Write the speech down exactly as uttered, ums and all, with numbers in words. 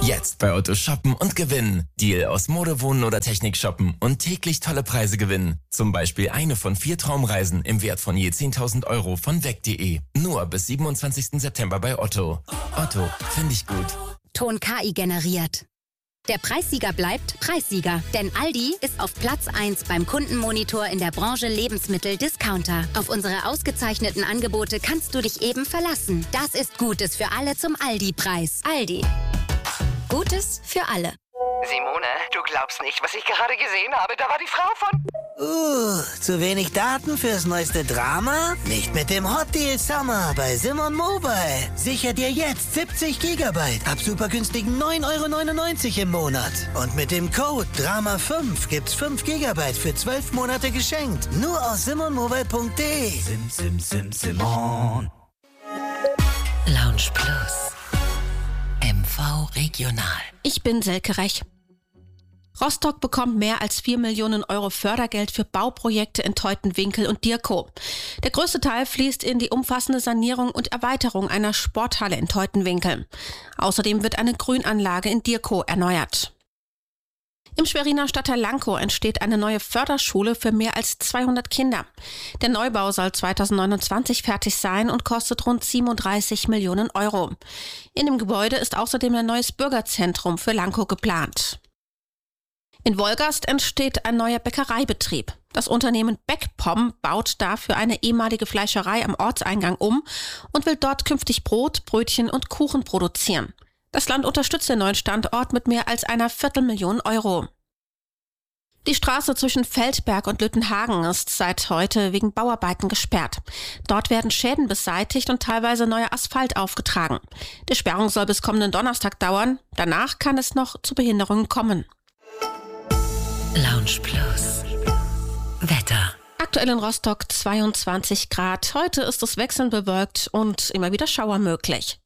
Jetzt bei Otto shoppen und gewinnen. Deal aus Mode, Wohnen oder Technik shoppen und täglich tolle Preise gewinnen. Zum Beispiel eine von vier Traumreisen im Wert von je zehntausend Euro von weg punkt de. Nur bis siebenundzwanzigsten September bei Otto. Otto, finde ich gut. Ton K I generiert. Der Preissieger bleibt Preissieger, denn Aldi ist auf Platz eins beim Kundenmonitor in der Branche Lebensmittel-Discounter. Auf unsere ausgezeichneten Angebote kannst du dich eben verlassen. Das ist Gutes für alle zum Aldi-Preis. Aldi. Gutes für alle. Simone, du glaubst nicht, was ich gerade gesehen habe. Da war die Frau von... Uh, zu wenig Daten fürs neueste Drama? Nicht mit dem Hot Deal Summer bei Simon Mobile. Sicher dir jetzt siebzig Gigabyte ab super günstigen neun Euro neunundneunzig im Monat. Und mit dem Code Drama fünf gibt's fünf Gigabyte für zwölf Monate geschenkt. Nur aus simon mobile punkt de. Sim, sim, sim, Simon. Lounge Plus. M V Regional. Ich bin Selke Rech. Rostock bekommt mehr als vier Millionen Euro Fördergeld für Bauprojekte in Teutenwinkel und Dirkow. Der größte Teil fließt in die umfassende Sanierung und Erweiterung einer Sporthalle in Teutenwinkel. Außerdem wird eine Grünanlage in Dirkow erneuert. Im Schweriner Stadtteil Lankow entsteht eine neue Förderschule für mehr als zweihundert Kinder. Der Neubau soll zweitausendneunundzwanzig fertig sein und kostet rund siebenunddreißig Millionen Euro. In dem Gebäude ist außerdem ein neues Bürgerzentrum für Lankow geplant. In Wolgast entsteht ein neuer Bäckereibetrieb. Das Unternehmen Backpom baut dafür eine ehemalige Fleischerei am Ortseingang um und will dort künftig Brot, Brötchen und Kuchen produzieren. Das Land unterstützt den neuen Standort mit mehr als einer Viertelmillion Euro. Die Straße zwischen Feldberg und Lüttenhagen ist seit heute wegen Bauarbeiten gesperrt. Dort werden Schäden beseitigt und teilweise neuer Asphalt aufgetragen. Die Sperrung soll bis kommenden Donnerstag dauern. Danach kann es noch zu Behinderungen kommen. Lounge Plus. Wetter. Aktuell in Rostock zweiundzwanzig Grad. Heute ist es wechselnd bewölkt und immer wieder Schauer möglich.